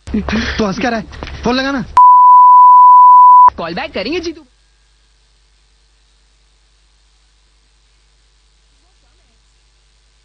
तो हंस क्या रहा है? फोन लगाना। कॉल बैक करेंगे जीतू।